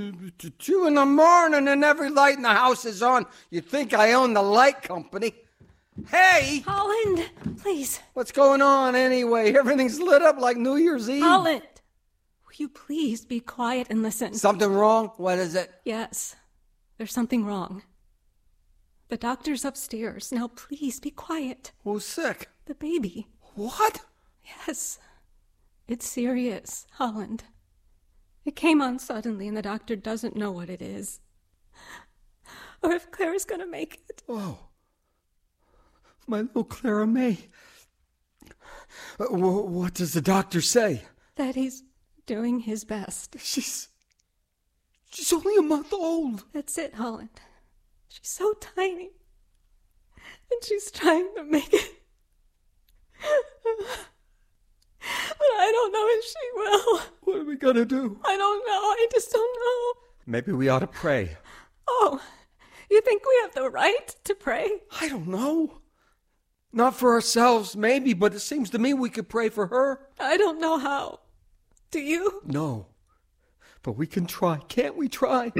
2 in the morning and every light in the house is on. You'd think I own the light company. Hey! Holland, please. What's going on anyway? Everything's lit up like New Year's Eve. Holland, will you please be quiet and listen? Something wrong? What is it? Yes, there's something wrong. The doctor's upstairs. Now please be quiet. Who's sick? The baby. What? Yes. It's serious, Holland. It came on suddenly and the doctor doesn't know what it is. Or if Clara's gonna make it. Oh. My little Clara May. What does the doctor say? That he's doing his best. She's only a month old. That's it, Holland. She's so tiny. And she's trying to make it. But I don't know if she will. What are we gonna do? I don't know. I just don't know. Maybe we ought to pray. Oh, you think we have the right to pray? I don't know. Not for ourselves, maybe, but it seems to me we could pray for her. I don't know how. Do you? No. But we can try. Can't we try?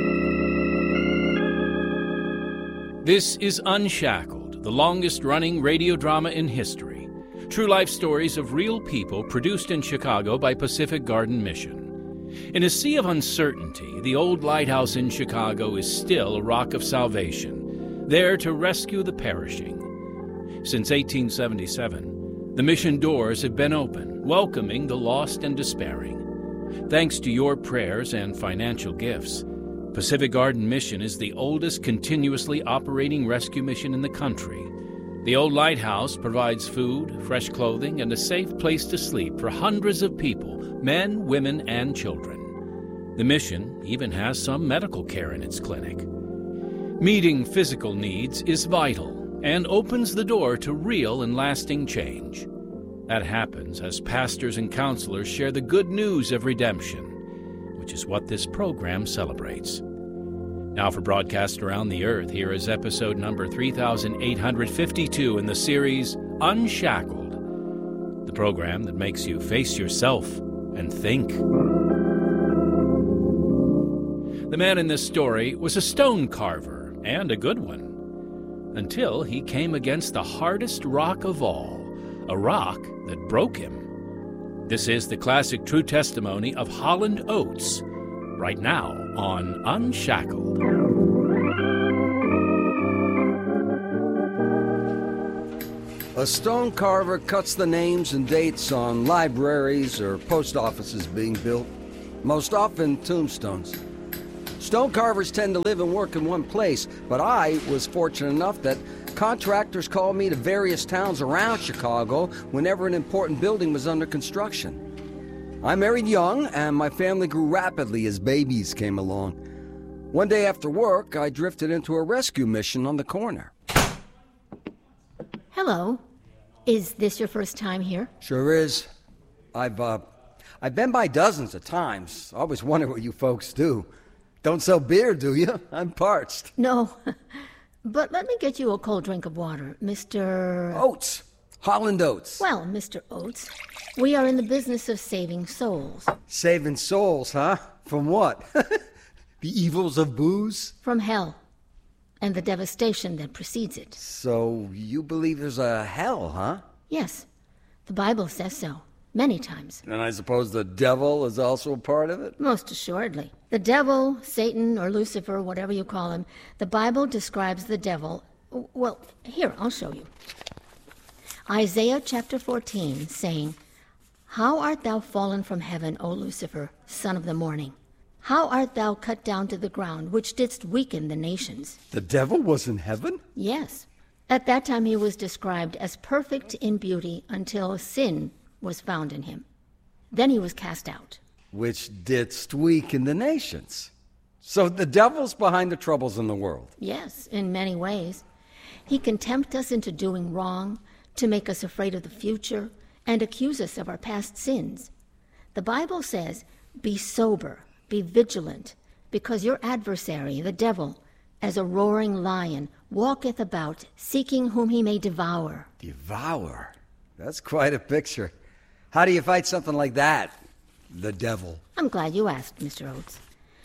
This is Unshackled, the longest-running radio drama in history. True life stories of real people produced in Chicago by Pacific Garden Mission. In a sea of uncertainty, the old lighthouse in Chicago is still a rock of salvation, there to rescue the perishing. Since 1877, the mission doors have been open, welcoming the lost and despairing. Thanks to your prayers and financial gifts, Pacific Garden Mission is the oldest continuously operating rescue mission in the country. The old lighthouse provides food, fresh clothing, and a safe place to sleep for hundreds of people, men, women, and children. The mission even has some medical care in its clinic. Meeting physical needs is vital and opens the door to real and lasting change. That happens as pastors and counselors share the good news of redemption, which is what this program celebrates. Now for broadcast around the earth, here is episode number 3852 in the series Unshackled, the program that makes you face yourself and think. The man in this story was a stone carver, and a good one, until he came against the hardest rock of all, a rock that broke him. This is the classic true testimony of Holland Oates, right now on Unshackled. A stone carver cuts the names and dates on libraries or post offices being built, most often tombstones. Stone carvers tend to live and work in one place, but I was fortunate enough that contractors called me to various towns around Chicago whenever an important building was under construction. I married young, and my family grew rapidly as babies came along. One day after work, I drifted into a rescue mission on the corner. Hello. Is this your first time here? Sure is. I've been by dozens of times. I always wonder what you folks do. Don't sell beer, do you? I'm parched. No. But let me get you a cold drink of water, Mr. Oates. Holland Oates. Well, Mr. Oates, we are in the business of saving souls. Saving souls, huh? From what? The evils of booze? From hell. And the devastation that precedes it. So you believe there's a hell, huh? Yes. The Bible says so. Many times. And I suppose the devil is also a part of it? Most assuredly. The devil, Satan, or Lucifer, whatever you call him, the Bible describes the devil... Well, here, I'll show you. Isaiah chapter 14, saying, "How art thou fallen from heaven, O Lucifer, son of the morning? How art thou cut down to the ground, which didst weaken the nations?" The devil was in heaven? Yes. At that time he was described as perfect in beauty until sin was found in him. Then he was cast out. Which didst weaken the nations. So the devil's behind the troubles in the world. Yes, in many ways. He can tempt us into doing wrong, to make us afraid of the future, and accuse us of our past sins. The Bible says, "Be sober, be vigilant, because your adversary, the devil, as a roaring lion, walketh about, seeking whom he may devour." Devour? That's quite a picture. How do you fight something like that? The devil. I'm glad you asked, Mr. Oates.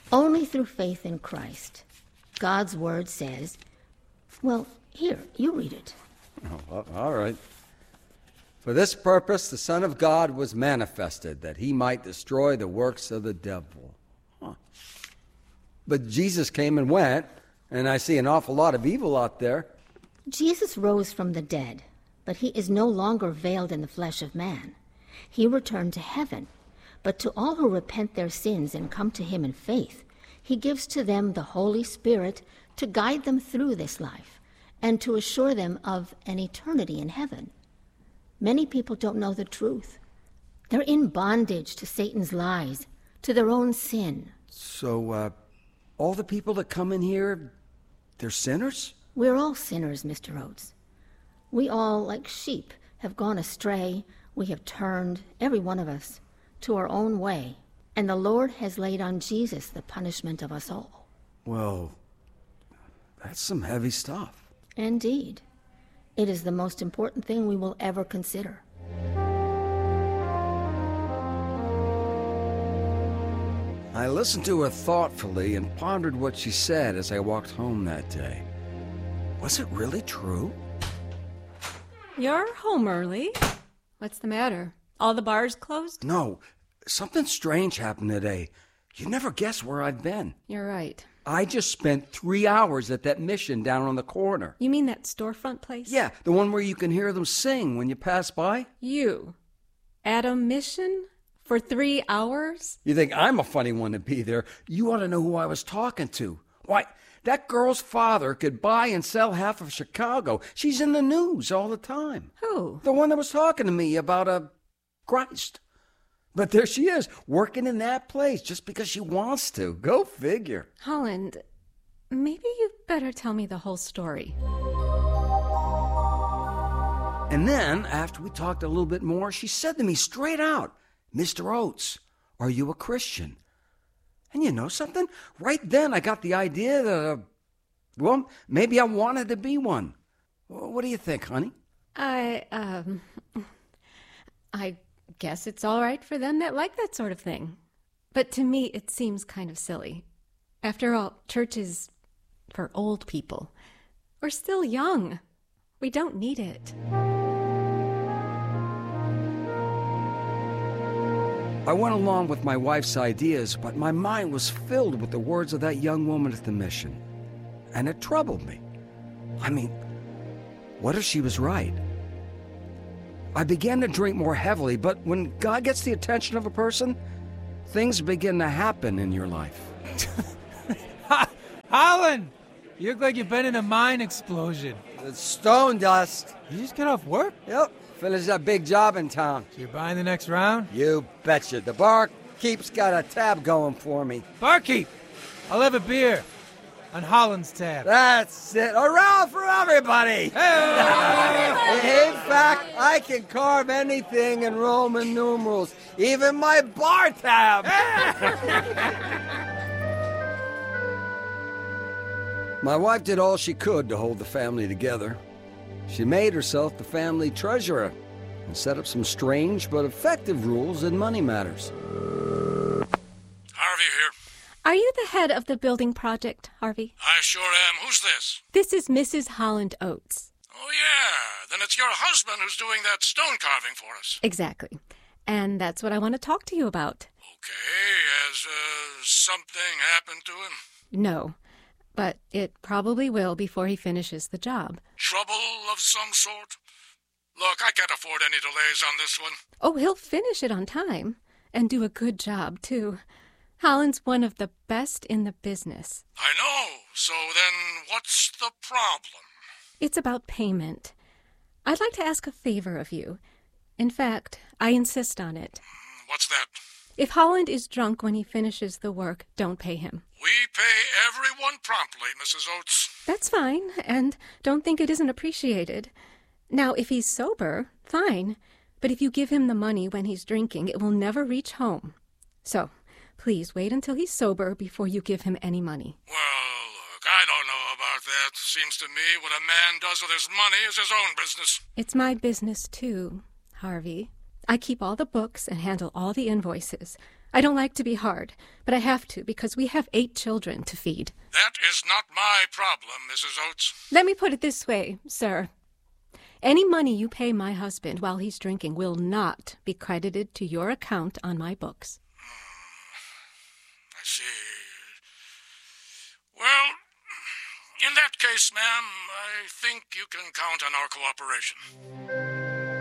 Only through faith in Christ. God's word says, well, here, you read it. Oh, all right. For this purpose, the Son of God was manifested, that he might destroy the works of the devil. Huh. But Jesus came and went, and I see an awful lot of evil out there. Jesus rose from the dead, but he is no longer veiled in the flesh of man. He returned to heaven, but to all who repent their sins and come to him in faith, he gives to them the Holy Spirit to guide them through this life and to assure them of an eternity in heaven. Many people don't know the truth. They're in bondage to Satan's lies, to their own sin. So, all the people that come in here, they're sinners? We're all sinners, Mr. Oates. We all, like sheep, have gone astray. We have turned, every one of us, to our own way. And the Lord has laid on Jesus the punishment of us all. Well, that's some heavy stuff. Indeed. It is the most important thing we will ever consider. I listened to her thoughtfully and pondered what she said as I walked home that day. Was it really true? You're home early. What's the matter? All the bars closed? No, something strange happened today. You'd never guess where I've been. You're right. I just spent 3 hours at that mission down on the corner. You mean that storefront place? Yeah, the one where you can hear them sing when you pass by. You? At a mission? For 3 hours? You think I'm a funny one to be there. You ought to know who I was talking to. Why, that girl's father could buy and sell half of Chicago. She's in the news all the time. Who? The one that was talking to me about Christ. But there she is, working in that place just because she wants to. Go figure. Holland, maybe you better tell me the whole story. And then, after we talked a little bit more, she said to me straight out, Mr. Oates, are you a Christian? And you know something? Right then I got the idea that, well, maybe I wanted to be one. What do you think, honey? I guess it's all right for them that like that sort of thing. But to me, it seems kind of silly. After all, church is for old people. We're still young. We don't need it. I went along with my wife's ideas, but my mind was filled with the words of that young woman at the mission. And it troubled me. I mean, what if she was right? I began to drink more heavily, but when God gets the attention of a person, things begin to happen in your life. Holland! You look like you've been in a mine explosion. It's stone dust. You just got off work? Yep, finished that big job in town. So you're buying the next round? You betcha. The barkeep's got a tab going for me. Barkeep! I'll have a beer. On Holland's tab. That's it. A round for everybody! Hey! In fact, I can carve anything in Roman numerals, even my bar tab. My wife did all she could to hold the family together. She made herself the family treasurer and set up some strange but effective rules in money matters. Harvey here. Are you the head of the building project, Harvey? I sure am. Who's this? This is Mrs. Holland Oates. Oh, yeah. Then it's your husband who's doing that stone carving for us. Exactly. And that's what I want to talk to you about. Okay. Has something happened to him? No, but it probably will before he finishes the job. Trouble of some sort? Look, I can't afford any delays on this one. Oh, he'll finish it on time and do a good job, too. Holland's one of the best in the business. I know. So then what's the problem? It's about payment. I'd like to ask a favor of you. In fact, I insist on it. What's that? If Holland is drunk when he finishes the work, don't pay him. We pay everyone promptly, Mrs. Oates. That's fine, and don't think it isn't appreciated. Now, if he's sober, fine. But if you give him the money when he's drinking, it will never reach home. So, please wait until he's sober before you give him any money. Well, look, I don't know about that. Seems to me what a man does with his money is his own business. It's my business, too, Harvey. I keep all the books and handle all the invoices. I don't like to be hard, but I have to because we have 8 children to feed. That is not my problem, Mrs. Oates. Let me put it this way, sir. Any money you pay my husband while he's drinking will not be credited to your account on my books. I see. Well, in that case, ma'am, I think you can count on our cooperation.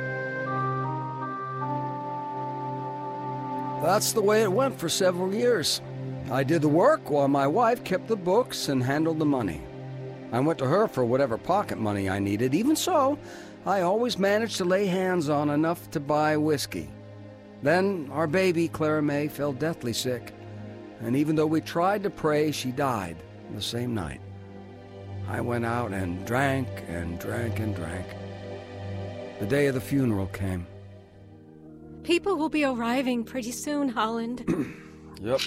That's the way it went for several years. I did the work while my wife kept the books and handled the money. I went to her for whatever pocket money I needed. Even so, I always managed to lay hands on enough to buy whiskey. Then our baby, Clara May, fell deathly sick. And even though we tried to pray, she died the same night. I went out and drank and drank and drank. The day of the funeral came. People will be arriving pretty soon, Holland. Yep.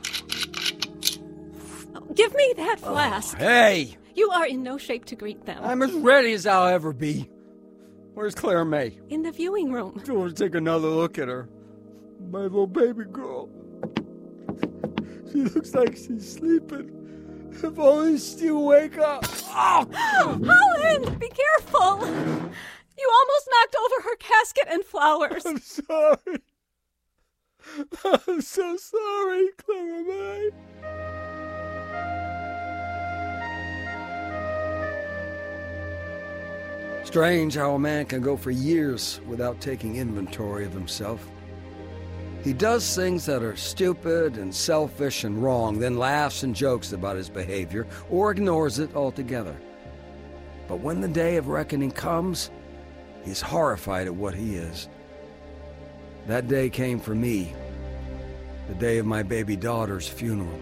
Give me that flask. Hey! You are in no shape to greet them. I'm as ready as I'll ever be. Where's Clara May? In the viewing room. I want to take another look at her. My little baby girl. She looks like she's sleeping. If only she'd wake up. Oh! Holland, be careful. You almost knocked over her casket and flowers. I'm sorry. I'm so sorry, Clara May. Strange how a man can go for years without taking inventory of himself. He does things that are stupid and selfish and wrong, then laughs and jokes about his behavior or ignores it altogether. But when the day of reckoning comes, he's horrified at what he is. That day came for me, the day of my baby daughter's funeral.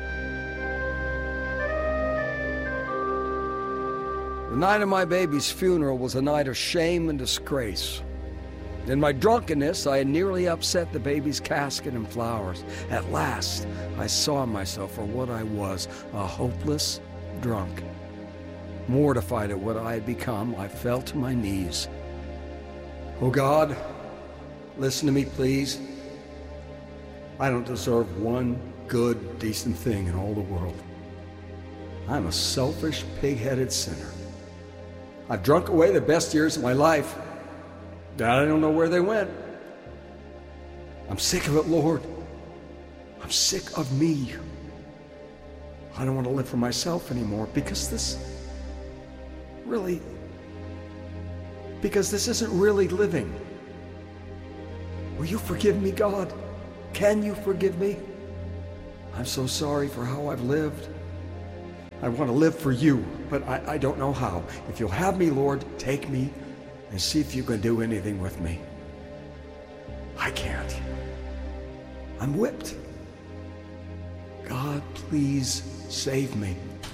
The night of my baby's funeral was a night of shame and disgrace. In my drunkenness, I had nearly upset the baby's casket and flowers. At last, I saw myself for what I was, a hopeless drunk. Mortified at what I had become, I fell to my knees. Oh God, listen to me, please. I don't deserve one good, decent thing in all the world. I'm a selfish, pig-headed sinner. I've drunk away the best years of my life. I don't know where they went. I'm sick of it, Lord. I'm sick of me. I don't want to live for myself anymore because this isn't really living. Will you forgive me, God? Can you forgive me? I'm so sorry for how I've lived. I want to live for you, but I don't know how. If you'll have me, Lord, take me and see if you can do anything with me. I can't. I'm whipped. God, please save me.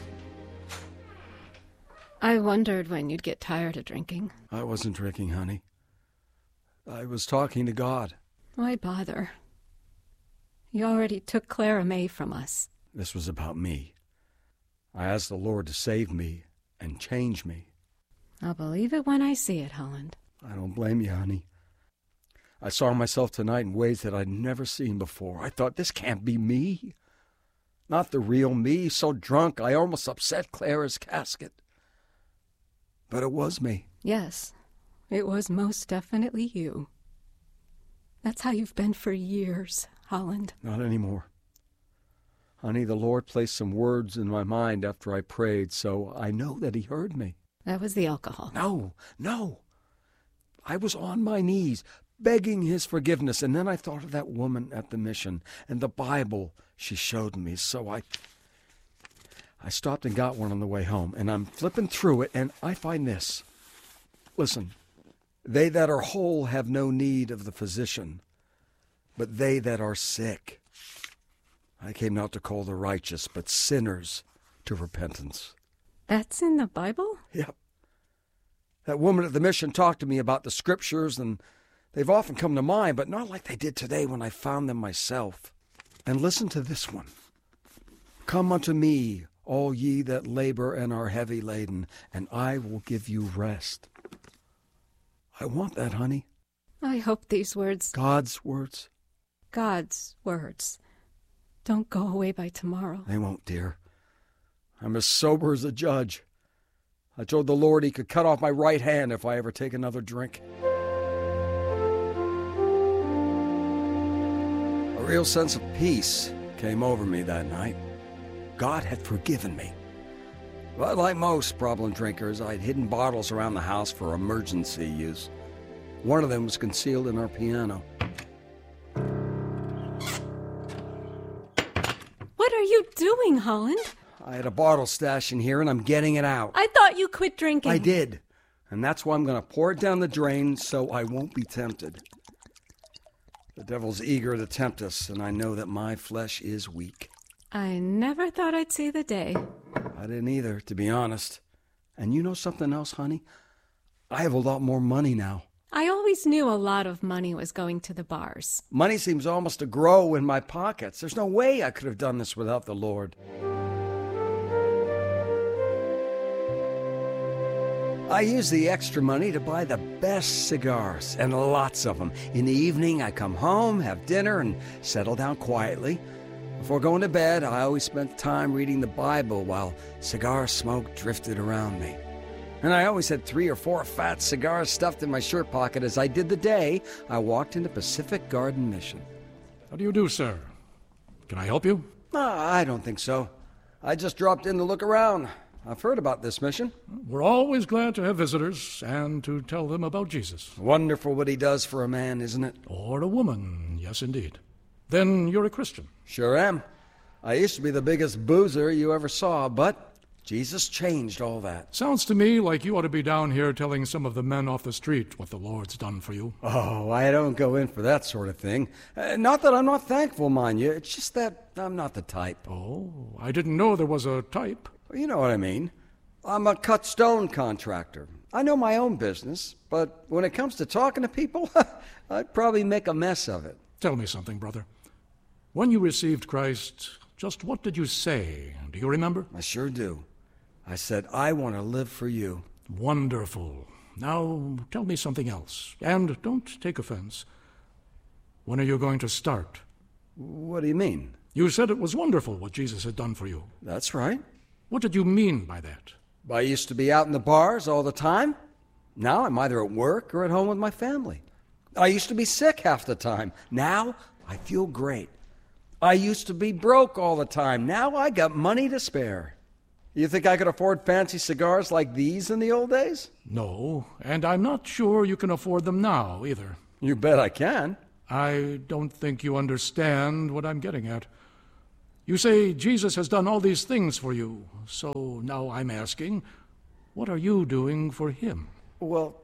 I wondered when you'd get tired of drinking. I wasn't drinking, honey. I was talking to God. Why bother? You already took Clara May from us. This was about me. I asked the Lord to save me and change me. I'll believe it when I see it, Holland. I don't blame you, honey. I saw myself tonight in ways that I'd never seen before. I thought, this can't be me. Not the real me, so drunk I almost upset Clara's casket. But it was me. Yes, it was most definitely you. That's how you've been for years, Holland. Not anymore. Honey, the Lord placed some words in my mind after I prayed, so I know that he heard me. That was the alcohol. No. I was on my knees, begging his forgiveness, and then I thought of that woman at the mission and the Bible she showed me, so I stopped and got one on the way home, and I'm flipping through it, and I find this. Listen, they that are whole have no need of the physician, but they that are sick. I came not to call the righteous, but sinners to repentance. That's in the Bible? Yep. That woman at the mission talked to me about the scriptures, and they've often come to mind, but not like they did today when I found them myself. And listen to this one. Come unto me, all ye that labor and are heavy laden, and I will give you rest. I want that, honey. I hope these words... God's words. God's words. Don't go away by tomorrow. They won't, dear. I'm as sober as a judge. I told the Lord he could cut off my right hand if I ever take another drink. A real sense of peace came over me that night. God had forgiven me. But like most problem drinkers, I'd hidden bottles around the house for emergency use. One of them was concealed in our piano. What are you doing, Holland? I had a bottle stash in here and I'm getting it out. I thought you quit drinking. I did. And that's why I'm going to pour it down the drain so I won't be tempted. The devil's eager to tempt us, and I know that my flesh is weak. I never thought I'd see the day. I didn't either, to be honest. And you know something else, honey? I have a lot more money now. I always knew a lot of money was going to the bars. Money seems almost to grow in my pockets. There's no way I could have done this without the Lord. I use the extra money to buy the best cigars, and lots of them. In the evening, I come home, have dinner, and settle down quietly. Before going to bed, I always spent time reading the Bible while cigar smoke drifted around me. And I always had 3 or 4 fat cigars stuffed in my shirt pocket as I did the day I walked into Pacific Garden Mission. How do you do, sir? Can I help you? I don't think so. I just dropped in to look around. I've heard about this mission. We're always glad to have visitors and to tell them about Jesus. Wonderful what he does for a man, isn't it? Or a woman, yes indeed. Then you're a Christian. Sure am. I used to be the biggest boozer you ever saw, but Jesus changed all that. Sounds to me like you ought to be down here telling some of the men off the street what the Lord's done for you. Oh, I don't go in for that sort of thing. Not that I'm not thankful, mind you. It's just that I'm not the type. Oh, I didn't know there was a type. You know what I mean. I'm a cut stone contractor. I know my own business, but when it comes to talking to people, I'd probably make a mess of it. Tell me something, brother. When you received Christ, just what did you say? Do you remember? I sure do. I said, I want to live for you. Wonderful. Now, tell me something else. And don't take offense. When are you going to start? What do you mean? You said it was wonderful what Jesus had done for you. That's right. What did you mean by that? I used to be out in the bars all the time. Now I'm either at work or at home with my family. I used to be sick half the time. Now I feel great. I used to be broke all the time. Now I got money to spare. You think I could afford fancy cigars like these in the old days? No, and I'm not sure you can afford them now either. You bet I can. I don't think you understand what I'm getting at. You say Jesus has done all these things for you, so now I'm asking, what are you doing for him? Well,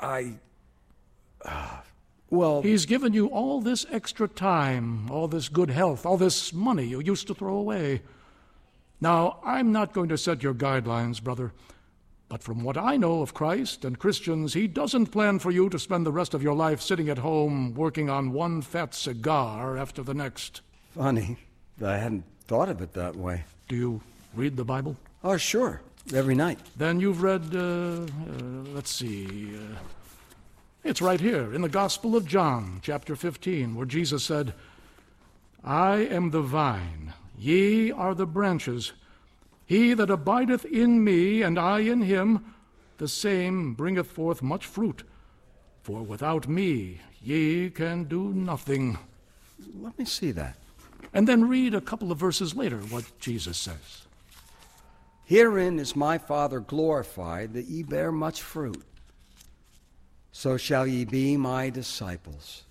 He's given you all this extra time, all this good health, all this money you used to throw away. Now, I'm not going to set your guidelines, brother, but from what I know of Christ and Christians, he doesn't plan for you to spend the rest of your life sitting at home working on one fat cigar after the next. Funny. I hadn't thought of it that way. Do you read the Bible? Oh, sure. Every night. Then you've read, let's see, it's right here in the Gospel of John, chapter 15, where Jesus said, I am the vine, ye are the branches. He that abideth in me, and I in him, the same bringeth forth much fruit. For without me ye can do nothing. Let me see that. And then read a couple of verses later what Jesus says. Herein is my Father glorified, that ye bear much fruit. So shall ye be my disciples.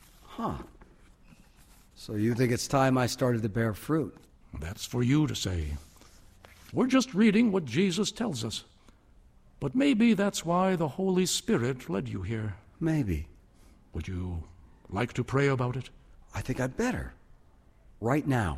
So you think it's time I started to bear fruit? That's for you to say. We're just reading what Jesus tells us. But maybe that's why the Holy Spirit led you here. Maybe. Would you like to pray about it? I think I'd better. Right now.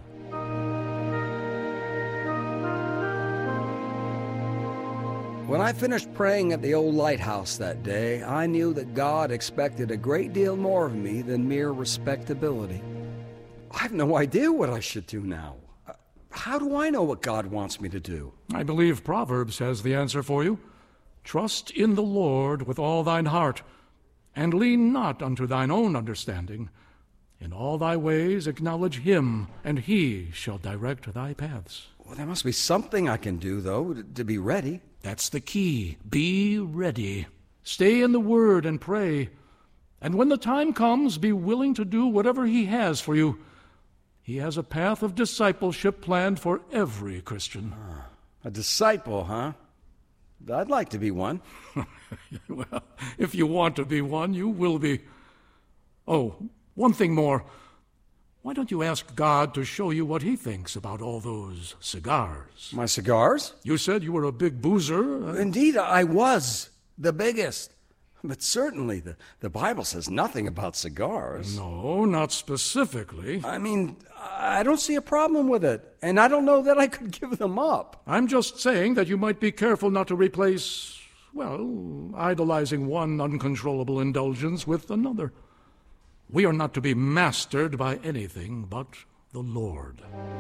When I finished praying at the old lighthouse that day, I knew that God expected a great deal more of me than mere respectability. I have no idea what I should do now. How do I know what God wants me to do? I believe Proverbs has the answer for you. Trust in the Lord with all thine heart, and lean not unto thine own understanding. In all thy ways acknowledge him, and he shall direct thy paths. Well, there must be something I can do, though, to be ready. That's the key. Be ready. Stay in the Word and pray. And when the time comes, be willing to do whatever he has for you. He has a path of discipleship planned for every Christian. A disciple, huh? I'd like to be one. Well, if you want to be one, you will be. Oh, one thing more. Why don't you ask God to show you what he thinks about all those cigars? My cigars? You said you were a big boozer. Indeed, I was the biggest. But certainly the Bible says nothing about cigars. No, not specifically. I mean, I don't see a problem with it, and I don't know that I could give them up. I'm just saying that you might be careful not to replace, well, idolizing one uncontrollable indulgence with another. We are not to be mastered by anything but the Lord.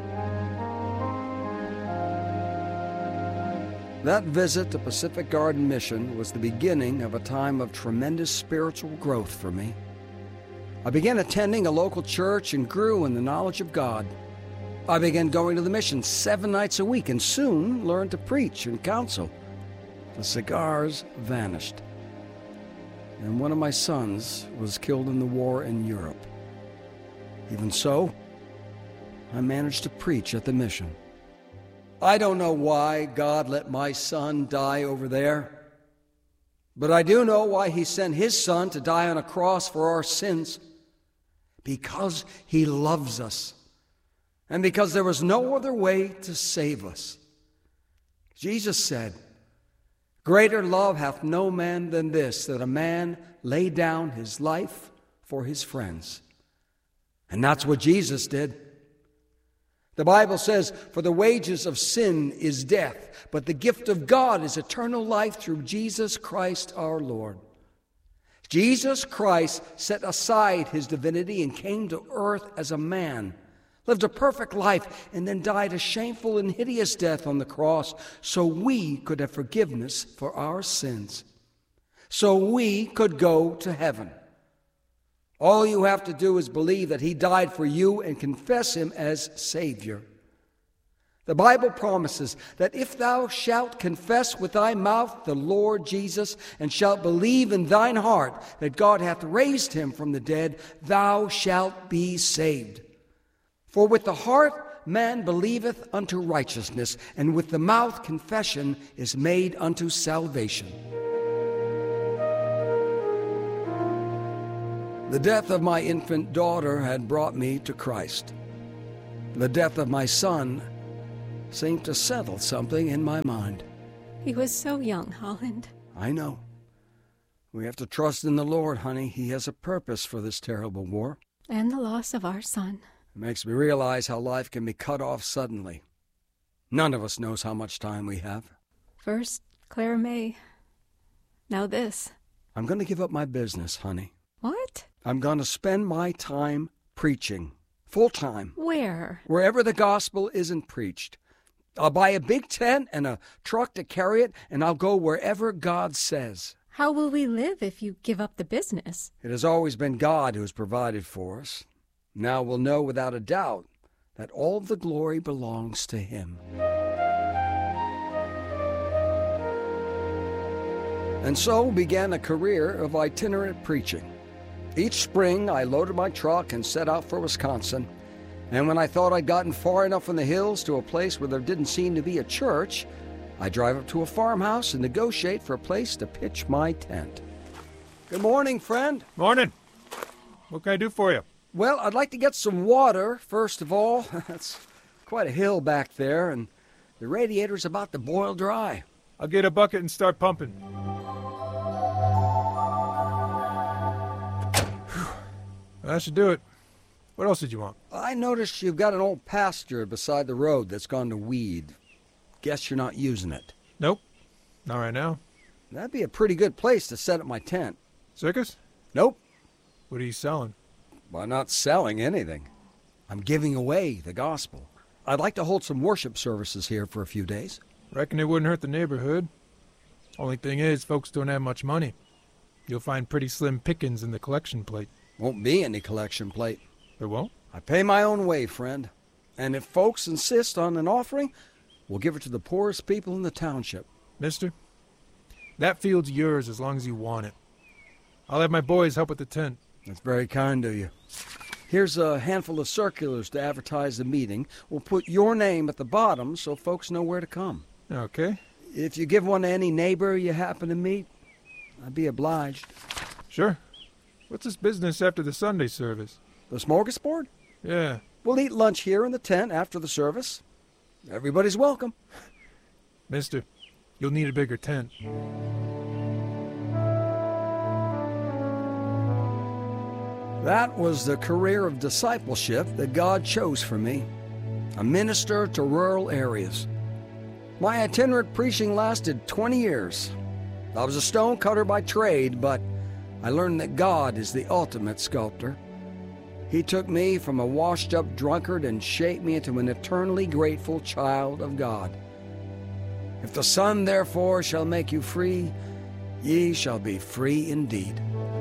That visit to Pacific Garden Mission was the beginning of a time of tremendous spiritual growth for me. I began attending a local church and grew in the knowledge of God. I began going to the mission 7 nights a week and soon learned to preach and counsel. The cigars vanished, and one of my sons was killed in the war in Europe. Even so, I managed to preach at the mission. I don't know why God let my son die over there, but I do know why he sent his son to die on a cross for our sins. Because he loves us, and because there was no other way to save us. Jesus said, "Greater love hath no man than this, that a man lay down his life for his friends." And that's what Jesus did. The Bible says, "For the wages of sin is death, but the gift of God is eternal life through Jesus Christ our Lord." Jesus Christ set aside his divinity and came to earth as a man, lived a perfect life, and then died a shameful and hideous death on the cross so we could have forgiveness for our sins, so we could go to heaven. All you have to do is believe that he died for you and confess him as Savior. The Bible promises that if thou shalt confess with thy mouth the Lord Jesus, and shalt believe in thine heart that God hath raised him from the dead, thou shalt be saved. For with the heart man believeth unto righteousness, and with the mouth confession is made unto salvation. The death of my infant daughter had brought me to Christ. The death of my son seemed to settle something in my mind. He was so young, Holland. I know. We have to trust in the Lord, honey. He has a purpose for this terrible war. And the loss of our son. It makes me realize how life can be cut off suddenly. None of us knows how much time we have. First, Claire May. Now this. I'm going to give up my business, honey. What? I'm going to spend my time preaching. Full time. Where? Wherever the gospel isn't preached. I'll buy a big tent and a truck to carry it, and I'll go wherever God says. How will we live if you give up the business? It has always been God who has provided for us. Now we'll know without a doubt that all the glory belongs to him. And so began a career of itinerant preaching. Each spring I loaded my truck and set out for Wisconsin. And when I thought I'd gotten far enough in the hills to a place where there didn't seem to be a church, I'd drive up to a farmhouse and negotiate for a place to pitch my tent. Good morning, friend. Morning. What can I do for you? Well, I'd like to get some water, first of all. That's quite a hill back there, and the radiator's about to boil dry. I'll get a bucket and start pumping. That should do it. What else did you want? I noticed you've got an old pasture beside the road that's gone to weed. Guess you're not using it. Nope. Not right now. That'd be a pretty good place to set up my tent. Circus? Nope. What are you selling? Well, not selling anything. I'm giving away the gospel. I'd like to hold some worship services here for a few days. Reckon it wouldn't hurt the neighborhood. Only thing is, folks don't have much money. You'll find pretty slim pickings in the collection plate. Won't be any collection plate. There won't? I pay my own way, friend. And if folks insist on an offering, we'll give it to the poorest people in the township. Mister, that field's yours as long as you want it. I'll have my boys help with the tent. That's very kind of you. Here's a handful of circulars to advertise the meeting. We'll put your name at the bottom so folks know where to come. Okay. If you give one to any neighbor you happen to meet, I'd be obliged. Sure. What's this business after the Sunday service? The smorgasbord? Yeah. We'll eat lunch here in the tent after the service. Everybody's welcome. Mister, you'll need a bigger tent. That was the career of discipleship that God chose for me. A minister to rural areas. My itinerant preaching lasted 20 years. I was a stone cutter by trade, but I learned that God is the ultimate sculptor. He took me from a washed-up drunkard and shaped me into an eternally grateful child of God. If the Son, therefore, shall make you free, ye shall be free indeed.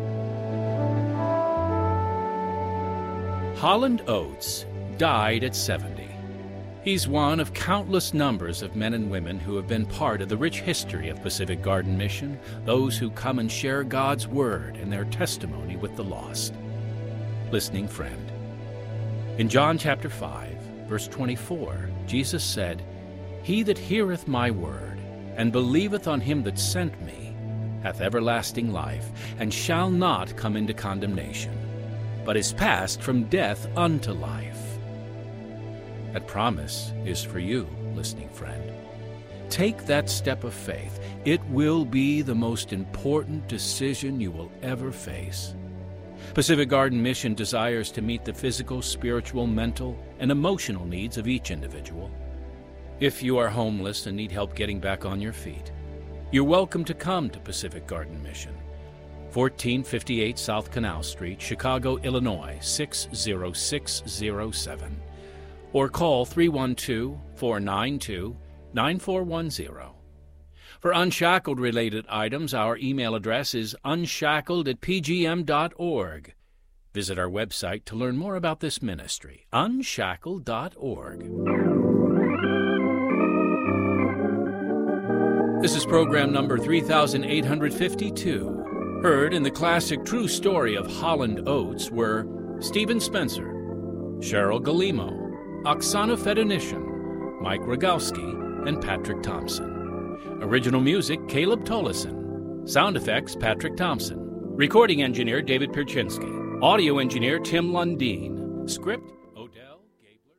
Holland Oates died at 70. He's one of countless numbers of men and women who have been part of the rich history of Pacific Garden Mission, those who come and share God's Word and their testimony with the lost. Listening friend. In John chapter 5, verse 24, Jesus said, "He that heareth my word, and believeth on him that sent me, hath everlasting life, and shall not come into condemnation, but is passed from death unto life." That promise is for you, listening friend. Take that step of faith. It will be the most important decision you will ever face. Pacific Garden Mission desires to meet the physical, spiritual, mental, and emotional needs of each individual. If you are homeless and need help getting back on your feet, you're welcome to come to Pacific Garden Mission. 1458 South Canal Street, Chicago, Illinois, 60607. Or call 312-492-9410. For Unshackled-related items, our email address is unshackled@pgm.org. Visit our website to learn more about this ministry, unshackled.org. This is program number 3852. Heard in the classic true story of Holland Oates were Stephen Spencer, Cheryl Galimo, Oksana Fedonishin, Mike Rogowski, and Patrick Thompson. Original music, Caleb Tollison. Sound effects, Patrick Thompson. Recording engineer, David Pierczynski. Audio engineer, Tim Lundeen. Script, Odell Gabler.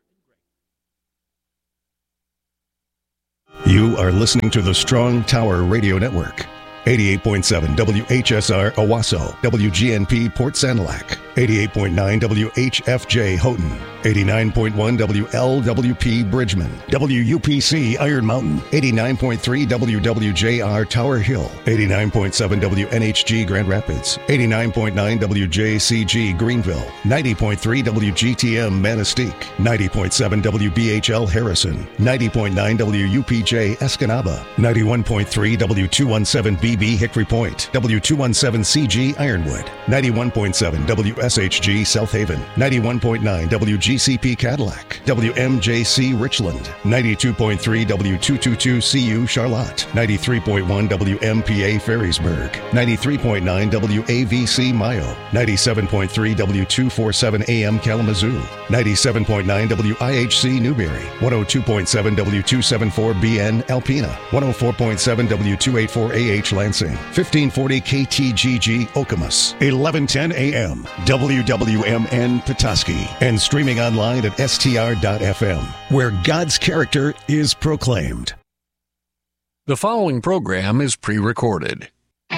You are listening to the Strong Tower Radio Network. 88.7 WHSR Owasso, WGNP Port Sanilac, 88.9 WHFJ Houghton, 89.1 WLWP Bridgman, WUPC Iron Mountain, 89.3 WWJR Tower Hill, 89.7 WNHG Grand Rapids, 89.9 WJCG Greenville, 90.3 WGTM Manistee, 90.7 WBHL Harrison, 90.9 WUPJ Escanaba, 91.3 W217B Hickory Point, W217CG Ironwood, 91.7 WSHG South Haven, 91.9 WGCP Cadillac, WMJC Richland, 92.3 W222CU Charlotte, 93.1 WMPA Ferrysburg, 93.9 WAVC Mayo, 97.3 W247 AM Kalamazoo, 97.9 WIHC Newberry, 102.7 W274BN Alpena, 104.7 W284AH Lansing, 1540 KTGG Okemos, 1110 AM, WWMN Petoskey, and streaming online at str.fm, where God's character is proclaimed. The following program is pre-recorded.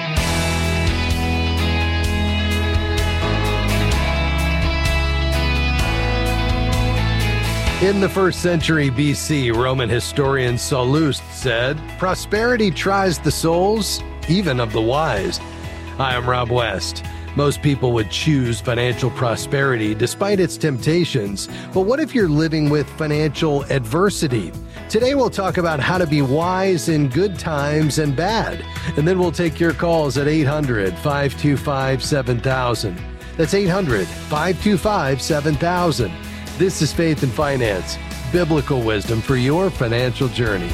In the 1st century BC, Roman historian Sallust said, "Prosperity tries the souls, even of the wise." Hi, I'm Rob West. Most people would choose financial prosperity despite its temptations, but what if you're living with financial adversity? Today we'll talk about how to be wise in good times and bad, and then we'll take your calls at 800-525-7000. That's 800-525-7000. This is Faith and Finance, biblical wisdom for your financial journey.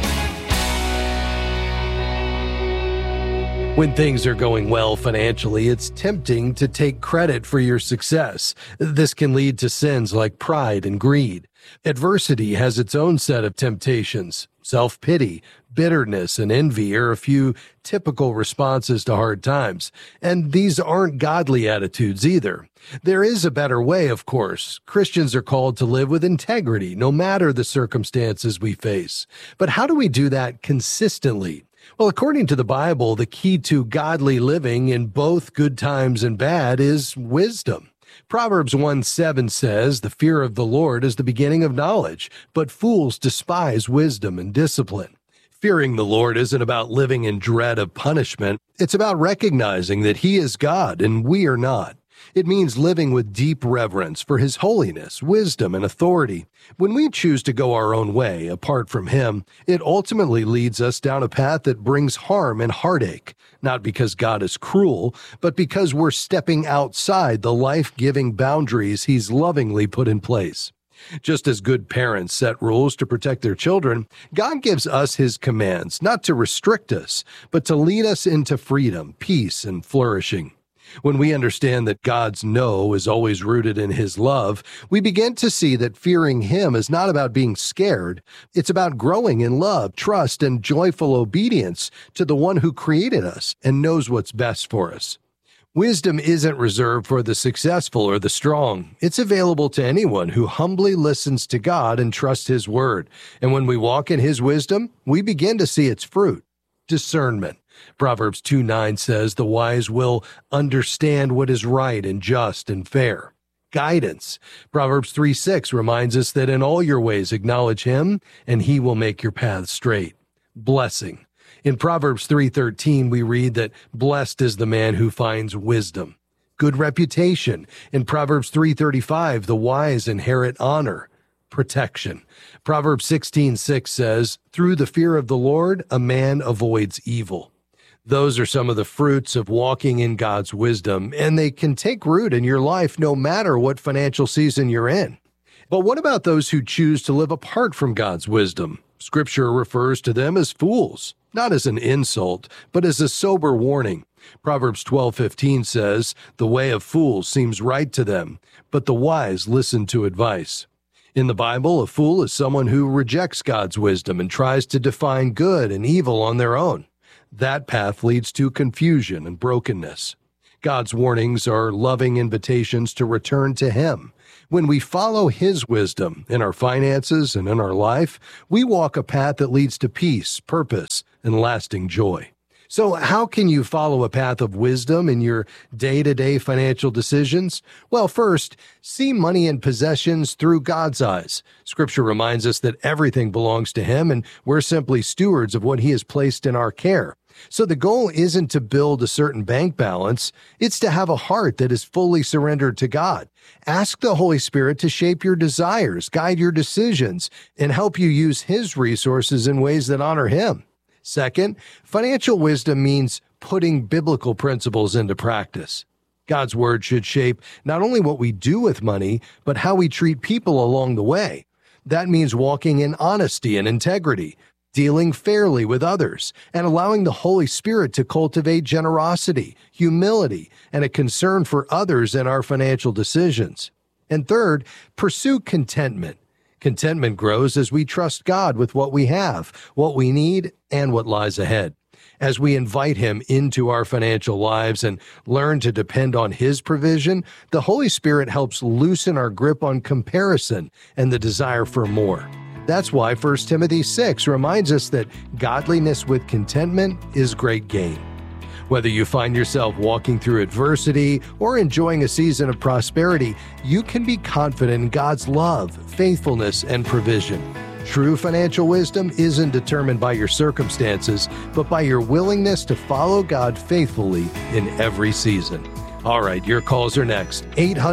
When things are going well financially, it's tempting to take credit for your success. This can lead to sins like pride and greed. Adversity has its own set of temptations. Self-pity, bitterness, and envy are a few typical responses to hard times. And these aren't godly attitudes either. There is a better way, of course. Christians are called to live with integrity, no matter the circumstances we face. But how do we do that consistently? Well, according to the Bible, the key to godly living in both good times and bad is wisdom. Proverbs 1:7 says, "The fear of the Lord is the beginning of knowledge, but fools despise wisdom and discipline." Fearing the Lord isn't about living in dread of punishment. It's about recognizing that He is God and we are not. It means living with deep reverence for His holiness, wisdom, and authority. When we choose to go our own way, apart from Him, it ultimately leads us down a path that brings harm and heartache, not because God is cruel, but because we're stepping outside the life-giving boundaries He's lovingly put in place. Just as good parents set rules to protect their children, God gives us His commands, not to restrict us, but to lead us into freedom, peace, and flourishing. When we understand that God's no is always rooted in His love, we begin to see that fearing Him is not about being scared. It's about growing in love, trust, and joyful obedience to the one who created us and knows what's best for us. Wisdom isn't reserved for the successful or the strong. It's available to anyone who humbly listens to God and trusts His word. And when we walk in His wisdom, we begin to see its fruit. Discernment. Proverbs 2:9 says, "The wise will understand what is right and just and fair." Guidance. Proverbs 3:6 reminds us that in all your ways acknowledge Him, and He will make your paths straight. Blessing. In Proverbs 3:13, we read that blessed is the man who finds wisdom. Good reputation. In Proverbs 3:35, the wise inherit honor. Protection. Proverbs 16:6 says, "Through the fear of the Lord, a man avoids evil." Those are some of the fruits of walking in God's wisdom, and they can take root in your life no matter what financial season you're in. But what about those who choose to live apart from God's wisdom? Scripture refers to them as fools, not as an insult, but as a sober warning. Proverbs 12:15 says, "The way of fools seems right to them, but the wise listen to advice." In the Bible, a fool is someone who rejects God's wisdom and tries to define good and evil on their own. That path leads to confusion and brokenness. God's warnings are loving invitations to return to Him. When we follow His wisdom in our finances and in our life, we walk a path that leads to peace, purpose, and lasting joy. So how can you follow a path of wisdom in your day-to-day financial decisions? Well, first, see money and possessions through God's eyes. Scripture reminds us that everything belongs to Him, and we're simply stewards of what He has placed in our care. So the goal isn't to build a certain bank balance. It's to have a heart that is fully surrendered to God. Ask the Holy Spirit to shape your desires, guide your decisions, and help you use His resources in ways that honor Him. Second, financial wisdom means putting biblical principles into practice. God's word should shape not only what we do with money, but how we treat people along the way. That means walking in honesty and integrity, dealing fairly with others, and allowing the Holy Spirit to cultivate generosity, humility, and a concern for others in our financial decisions. And third, pursue contentment. Contentment grows as we trust God with what we have, what we need, and what lies ahead. As we invite Him into our financial lives and learn to depend on His provision, the Holy Spirit helps loosen our grip on comparison and the desire for more. That's why 1 Timothy 6 reminds us that godliness with contentment is great gain. Whether you find yourself walking through adversity or enjoying a season of prosperity, you can be confident in God's love, faithfulness, and provision. True financial wisdom isn't determined by your circumstances, but by your willingness to follow God faithfully in every season. All right, your calls are next.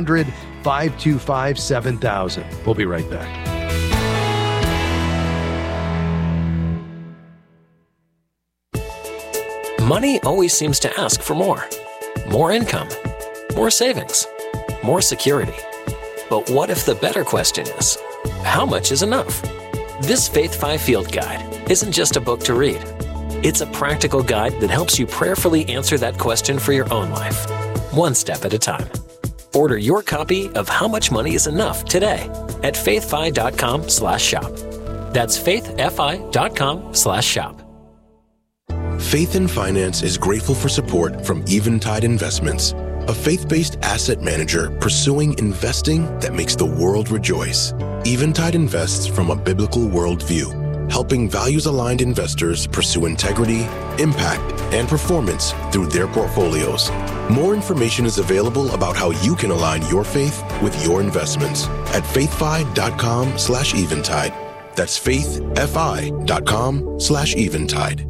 800-525-7000. We'll be right back. Money always seems to ask for more. More income. more savings, more security. But what if the better question is, how much is enough? This Faith 5 Field Guide isn't just a book to read. It's a practical guide that helps you prayerfully answer that question for your own life, one step at a time. Order your copy of How Much Money is Enough today at faithfi.com/shop. That's faithfi.com/shop. Faith in Finance is grateful for support from Eventide Investments, a faith-based asset manager pursuing investing that makes the world rejoice. Eventide invests from a biblical worldview, helping values-aligned investors pursue integrity, impact, and performance through their portfolios. More information is available about how you can align your faith with your investments at faithfi.com/eventide. That's faithfi.com/eventide.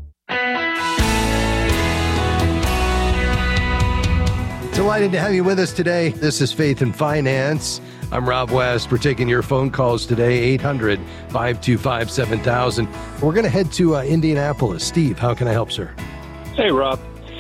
Delighted to have you with us today. This is Faith and Finance. I'm Rob West. We're taking your phone calls today, 800-525-7000. We're going to head to Indianapolis. Steve, how can I help, sir? Hey, Rob.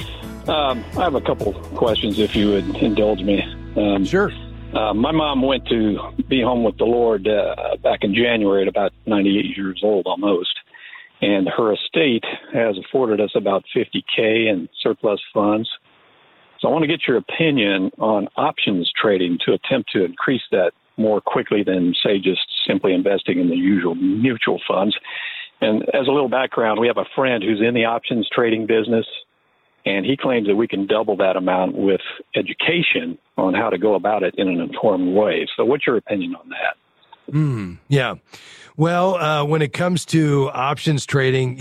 I have a couple questions, if you would indulge me. Sure. My mom went to be home with the Lord back in January at about 98 years old almost. And her estate has afforded us about $50K in surplus funds. So I want to get your opinion on options trading to attempt to increase that more quickly than, say, just simply investing in the usual mutual funds. And as a little background, we have a friend who's in the options trading business, and he claims that we can double that amount with education on how to go about it in an informed way. So what's your opinion on that? Yeah. Well, when it comes to options trading,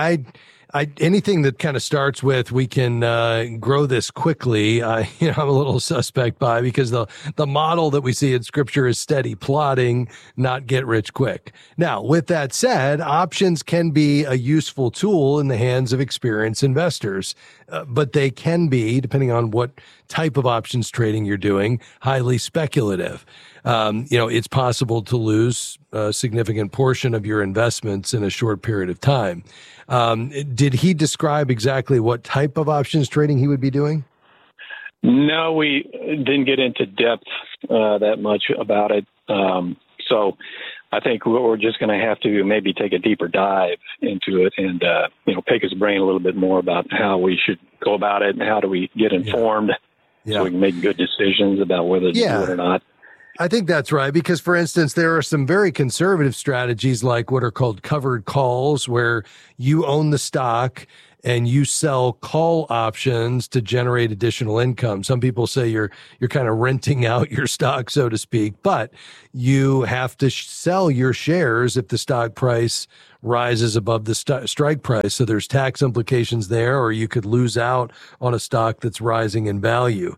anything that kind of starts with we can grow this quickly, I'm a little suspect by, because the model that we see in Scripture is steady plotting, not get rich quick. Now, with that said, options can be a useful tool in the hands of experienced investors, but they can be, depending on what type of options trading you're doing, highly speculative. It's possible to lose a significant portion of your investments in a short period of time. Did he describe exactly what type of options trading he would be doing? No, we didn't get into depth that much about it. So I think we're just going to have to maybe take a deeper dive into it and, pick his brain a little bit more about how we should go about it and how do we get informed so we can make good decisions about whether to do it or not. I think that's right, because, for instance, there are some very conservative strategies like what are called covered calls, where you own the stock and you sell call options to generate additional income. Some people say you're kind of renting out your stock, so to speak, but you have to sell your shares if the stock price rises above the strike price. So there's tax implications there, or you could lose out on a stock that's rising in value.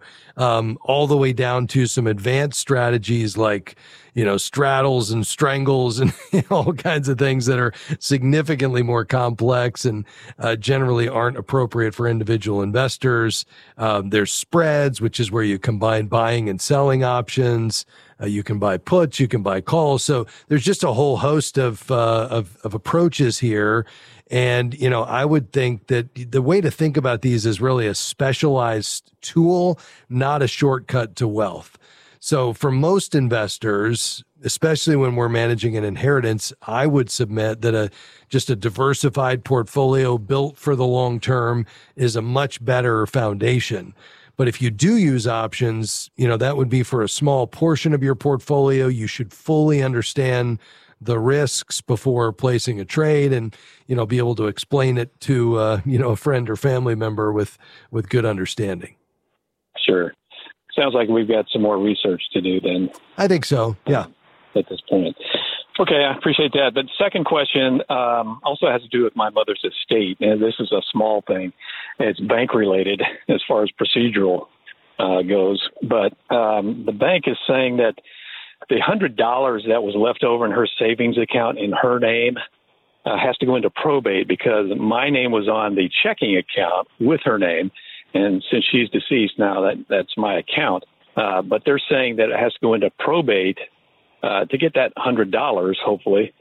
All the way down to some advanced strategies like, straddles and strangles and all kinds of things that are significantly more complex and generally aren't appropriate for individual investors. There's spreads, which is where you combine buying and selling options. You can buy puts, you can buy calls. So there's just a whole host of approaches here. And, I would think that the way to think about these is really a specialized tool, not a shortcut to wealth. So for most investors, especially when we're managing an inheritance, I would submit that just a diversified portfolio built for the long term is a much better foundation. But if you do use options, that would be for a small portion of your portfolio. You should fully understand the risks before placing a trade and, be able to explain it to, a friend or family member with good understanding. Sure. Sounds like we've got some more research to do then. I think so. Yeah. At this point. Okay, I appreciate that. But second question also has to do with my mother's estate. And this is a small thing. It's bank related as far as procedural goes. But the bank is saying that the $100 that was left over in her savings account in her name has to go into probate because my name was on the checking account with her name. And since she's deceased now, that's my account. But they're saying that it has to go into probate to get that $100, hopefully,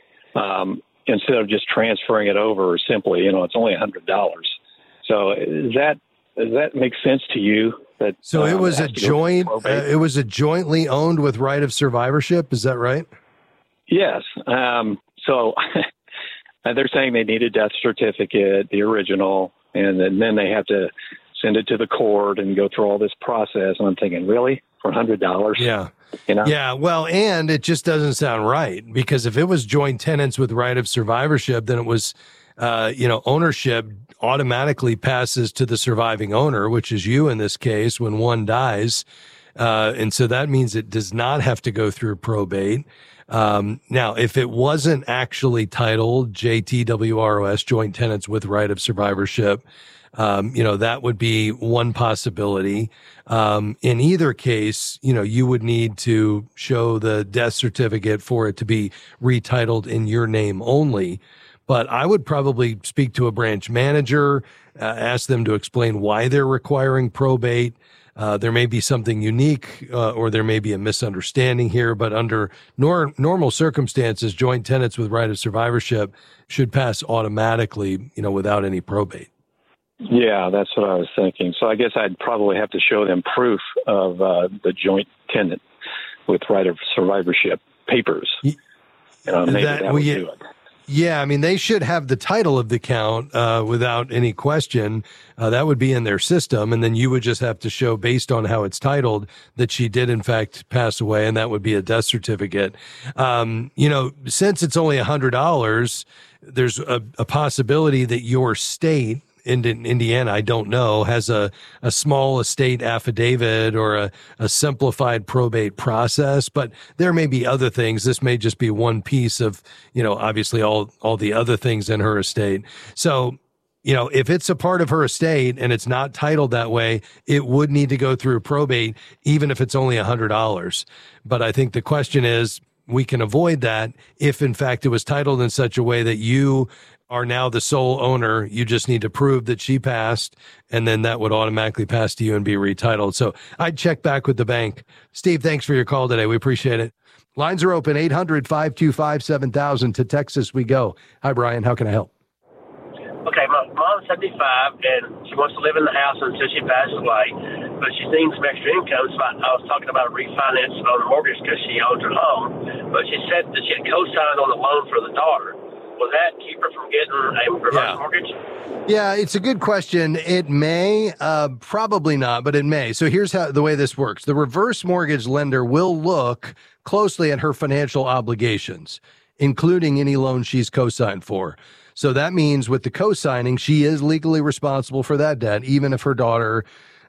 instead of just transferring it over simply. It's only $100. So is that Does that make sense to you? That so it was a joint. It was a jointly owned with right of survivorship. Is that right? Yes. So they're saying they need a death certificate, the original, and then they have to send it to the court and go through all this process. And I'm thinking, really? For $100? Yeah. You know? Yeah. Well, and it just doesn't sound right, because if it was joint tenants with right of survivorship, then it was, ownership automatically passes to the surviving owner, which is you in this case, when one dies. And so that means it does not have to go through probate. Now, if it wasn't actually titled JTWROS, joint tenants with right of survivorship, that would be one possibility. In either case, you would need to show the death certificate for it to be retitled in your name only. But I would probably speak to a branch manager, ask them to explain why they're requiring probate. There may be something unique, or there may be a misunderstanding here, but under normal circumstances, joint tenants with right of survivorship should pass automatically, without any probate. Yeah, that's what I was thinking. So I guess I'd probably have to show them proof of the joint tenant with right of survivorship papers. Maybe that would do it. Yeah, I mean, they should have the title of the count without any question. That would be in their system. And then you would just have to show, based on how it's titled, that she did, in fact, pass away. And that would be a death certificate. Since it's only $100, there's a possibility that your state, in Indiana, I don't know, has a small estate affidavit or a simplified probate process, but there may be other things. This may just be one piece of, obviously all the other things in her estate. So, if it's a part of her estate and it's not titled that way, it would need to go through probate, even if it's only $100. But I think the question is, we can avoid that if, in fact, it was titled in such a way that you are now the sole owner. You just need to prove that she passed, and then that would automatically pass to you and be retitled. So I'd check back with the bank. Steve, thanks for your call today. We appreciate it. Lines are open, 800-525-7000. To Texas we go. Hi, Brian. How can I help? Okay, my mom's 75, and she wants to live in the house until she passes away, but she's needing some extra income. So I was talking about refinancing on the mortgage because she owns her home, but she said that she had co-signed on the loan for the daughter. Will that keep her from getting a reverse mortgage? Yeah, it's a good question. It may, probably not, but it may. So here's how the way this works. The reverse mortgage lender will look closely at her financial obligations, including any loan she's co-signed for. So that means with the co-signing, she is legally responsible for that debt, even if her daughter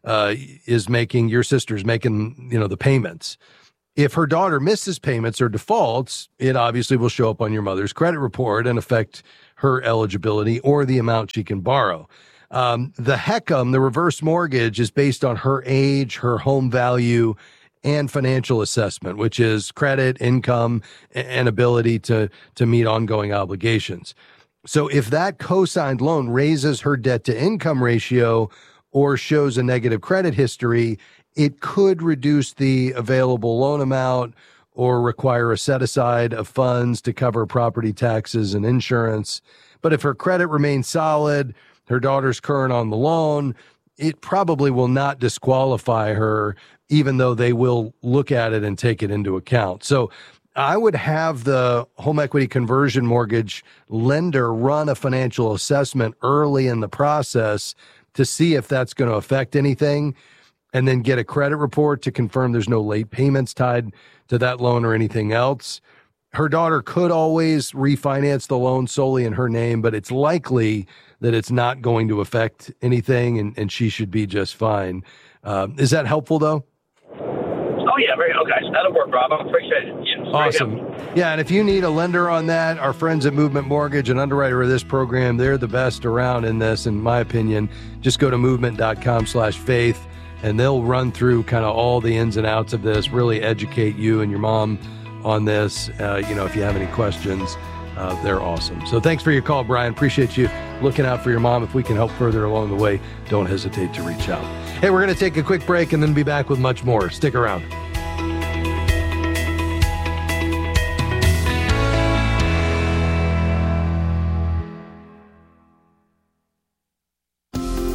your sister's making, the payments. If her daughter misses payments or defaults, it obviously will show up on your mother's credit report and affect her eligibility or the amount she can borrow. The HECM, the reverse mortgage, is based on her age, her home value, and financial assessment, which is credit, income, and ability to meet ongoing obligations. So if that co-signed loan raises her debt to income ratio or shows a negative credit history, it could reduce the available loan amount or require a set aside of funds to cover property taxes and insurance. But if her credit remains solid, her daughter's current on the loan, it probably will not disqualify her, even though they will look at it and take it into account. So I would have the home equity conversion mortgage lender run a financial assessment early in the process to see if that's going to affect anything, and then get a credit report to confirm there's no late payments tied to that loan or anything else. Her daughter could always refinance the loan solely in her name, but it's likely that it's not going to affect anything, and she should be just fine. Is that helpful, though? Oh, yeah. Okay. That'll work, Rob. I appreciate it. Yes, awesome. Yeah, and if you need a lender on that, our friends at Movement Mortgage, an underwriter of this program, they're the best around in this, in my opinion. Just go to movement.com/faith. And they'll run through kind of all the ins and outs of this, really educate you and your mom on this. If you have any questions, they're awesome. So thanks for your call, Brian. Appreciate you looking out for your mom. If we can help further along the way, don't hesitate to reach out. Hey, we're going to take a quick break and then be back with much more. Stick around.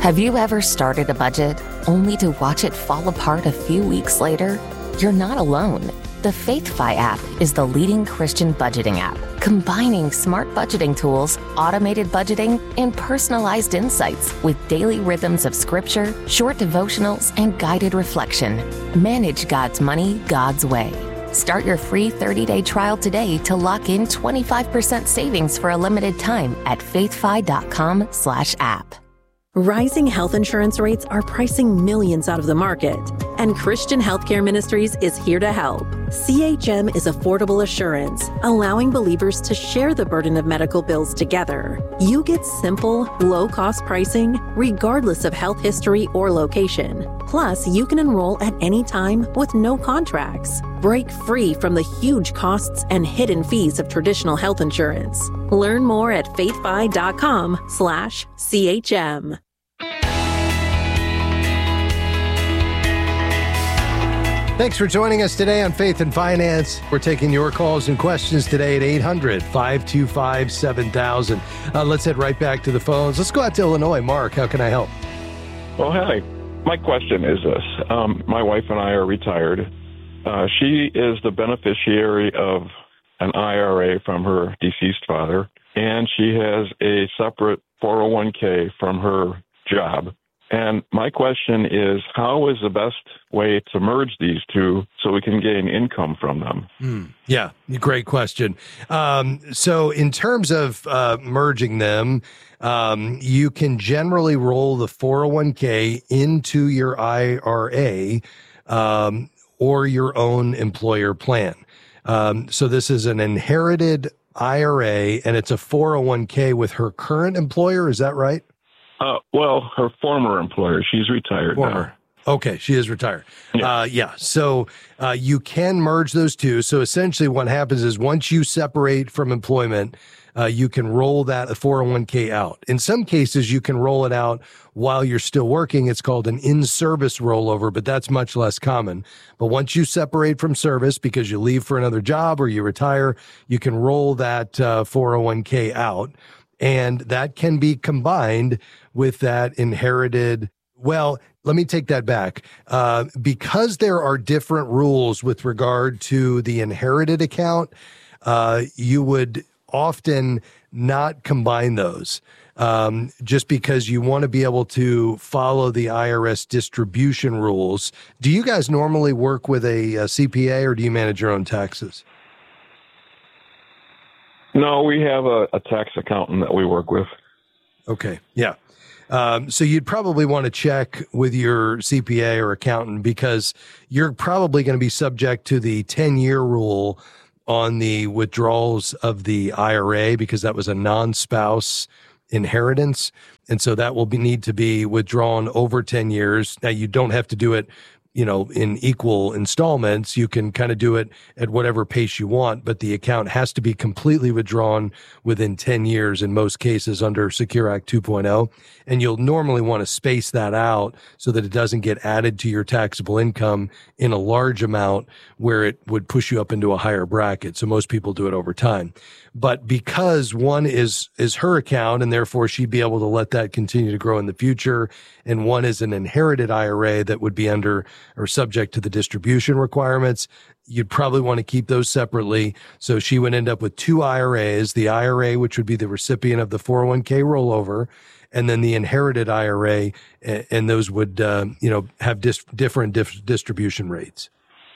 Have you ever started a budget only to watch it fall apart a few weeks later? You're not alone. The FaithFi app is the leading Christian budgeting app, combining smart budgeting tools, automated budgeting, and personalized insights with daily rhythms of scripture, short devotionals, and guided reflection. Manage God's money God's way. Start your free 30-day trial today to lock in 25% savings for a limited time at faithfi.com/app. Rising health insurance rates are pricing millions out of the market, and Christian Healthcare Ministries is here to help. CHM is affordable assurance, allowing believers to share the burden of medical bills together. You get simple, low-cost pricing, regardless of health history or location. Plus, you can enroll at any time with no contracts. Break free from the huge costs and hidden fees of traditional health insurance. Learn more at faithfi.com/CHM. Thanks for joining us today on Faith and Finance. We're taking your calls and questions today at 800-525-7000. Let's head right back to the phones. Let's go out to Illinois. Mark, how can I help? Well, hi. My question is this. My wife and I are retired. She is the beneficiary of an IRA from her deceased father, and she has a separate 401k from her job. And my question is, how is the best way to merge these two so we can gain income from them? Yeah, great question. So in terms of merging them, you can generally roll the 401k into your IRA or your own employer plan. So this is an inherited IRA, and it's a 401k with her current employer. Is that right? Well, her former employer. She's retired now. Okay, she is retired. Yeah. So you can merge those two. So essentially what happens is once you separate from employment, you can roll that 401k out. In some cases, you can roll it out while you're still working. It's called an in-service rollover, but that's much less common. But once you separate from service because you leave for another job or you retire, you can roll that 401k out. And that can be combined with that inherited. Well, let me take that back. Because there are different rules with regard to the inherited account, you would often not combine those just because you want to be able to follow the IRS distribution rules. Do you guys normally work with a CPA or do you manage your own taxes? No, we have a tax accountant that we work with. Okay. Yeah. So you'd probably want to check with your CPA or accountant because you're probably going to be subject to the 10-year rule on the withdrawals of the IRA because that was a non-spouse inheritance. And so that will need to be withdrawn over 10 years. Now, you don't have to do it in equal installments. You can kind of do it at whatever pace you want, but the account has to be completely withdrawn within 10 years in most cases under Secure Act 2.0. And you'll normally want to space that out so that it doesn't get added to your taxable income in a large amount where it would push you up into a higher bracket. So most people do it over time. But because one is her account and therefore she'd be able to let that continue to grow in the future, and one is an inherited IRA that would be under or subject to the distribution requirements, you'd probably want to keep those separately. So she would end up with two IRAs, the IRA, which would be the recipient of the 401k rollover, and then the inherited IRA, and those would, have different distribution rates.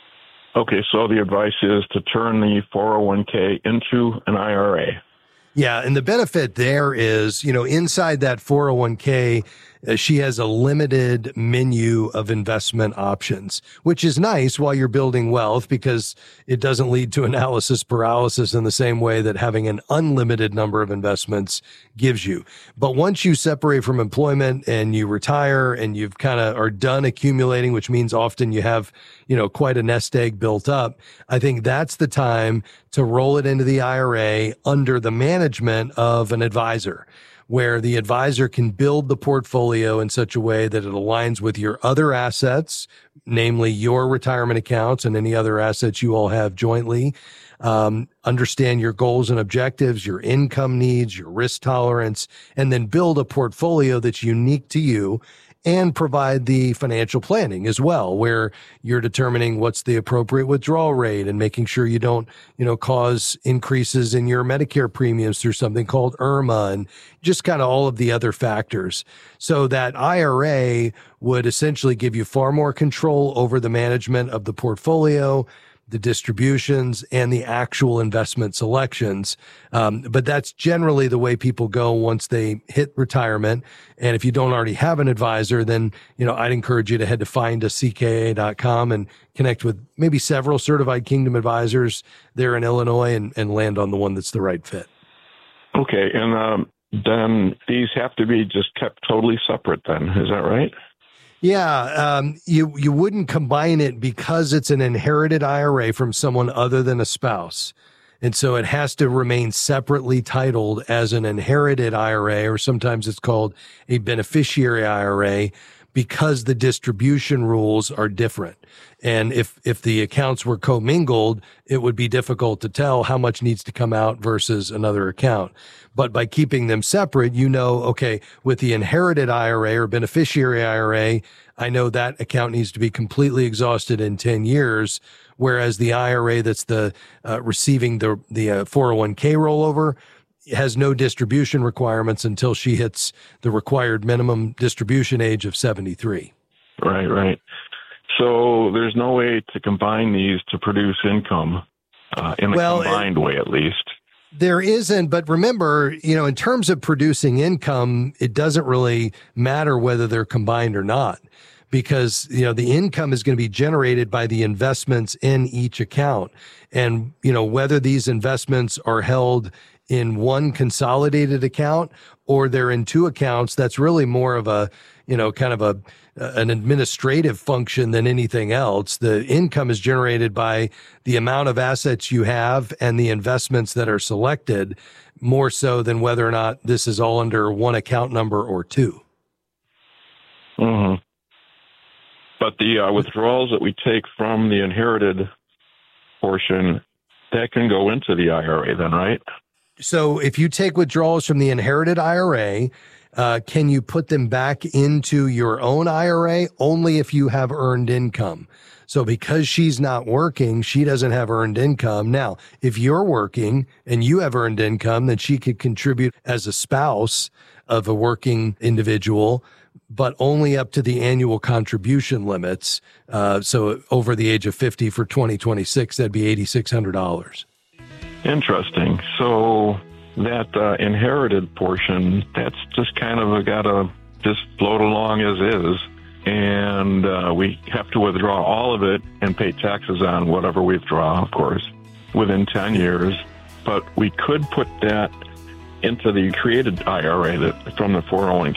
Okay, so the advice is to turn the 401k into an IRA. Yeah, and the benefit there is, inside that 401k, she has a limited menu of investment options, which is nice while you're building wealth because it doesn't lead to analysis paralysis in the same way that having an unlimited number of investments gives you. But once you separate from employment and you retire and you've kind of are done accumulating, which means often you have, quite a nest egg built up, I think that's the time to roll it into the IRA under the management of an advisor, where the advisor can build the portfolio in such a way that it aligns with your other assets, namely your retirement accounts and any other assets you all have jointly. understand your goals and objectives, your income needs, your risk tolerance, and then build a portfolio that's unique to you, and provide the financial planning as well, where you're determining what's the appropriate withdrawal rate and making sure you don't, cause increases in your Medicare premiums through something called IRMA, and just kind of all of the other factors. So that IRA would essentially give you far more control over the management of the portfolio, the distributions, and the actual investment selections. But that's generally the way people go once they hit retirement. And if you don't already have an advisor, then, I'd encourage you to head to findacka.com and connect with maybe several certified Kingdom advisors there in Illinois and land on the one that's the right fit. Okay. And then these have to be just kept totally separate then. Is that right? Yeah, you wouldn't combine it because it's an inherited IRA from someone other than a spouse. And so it has to remain separately titled as an inherited IRA, or sometimes it's called a beneficiary IRA, because the distribution rules are different. And if the accounts were commingled, it would be difficult to tell how much needs to come out versus another account. But by keeping them separate, okay, with the inherited IRA or beneficiary IRA, I know that account needs to be completely exhausted in 10 years, whereas the IRA that's receiving the 401k rollover has no distribution requirements until she hits the required minimum distribution age of 73. Right. So there's no way to combine these to produce income in a combined way, at least. There isn't, but remember, in terms of producing income, it doesn't really matter whether they're combined or not, because, the income is going to be generated by the investments in each account. And, whether these investments are held in one consolidated account or they're in two accounts, that's really more of a, kind of an administrative function than anything else. The income is generated by the amount of assets you have and the investments that are selected, more so than whether or not this is all under one account number or two. Mm-hmm. But the withdrawals that we take from the inherited portion, that can go into the IRA then, right? So if you take withdrawals from the inherited IRA, can you put them back into your own IRA? Only if you have earned income. So because she's not working, she doesn't have earned income. Now, if you're working and you have earned income, then she could contribute as a spouse of a working individual, but only up to the annual contribution limits. So over the age of 50 for 2026, that'd be $8,600. Interesting. So that inherited portion, that's just kind of got to just float along as is. And we have to withdraw all of it and pay taxes on whatever we withdraw, of course, within 10 years. But we could put that into the created IRA from the 401k